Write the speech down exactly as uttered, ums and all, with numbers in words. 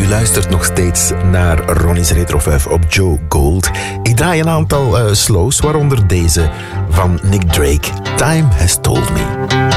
luistert nog steeds naar Ronnie's Retro vijf op Joe Gold. Ik draai een aantal uh, slows, waaronder deze van Nick Drake. Time Has Told Me.